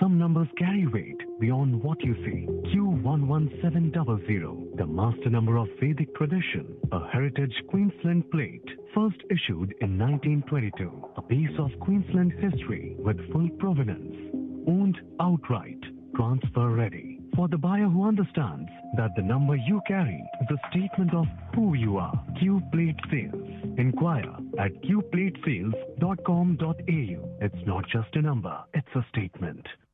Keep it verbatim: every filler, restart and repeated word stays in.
Some numbers carry weight beyond what you see. Q one one seven zero zero, the master number of Vedic tradition, a heritage Queensland plate, first issued in nineteen twenty-two, a piece of Queensland history with full provenance, owned outright, transfer ready. For the buyer who understands that the number you carry is a statement of who you are. Q Plate Sales. Inquire at q plate sales dot com dot a u. It's not just a number, it's a statement.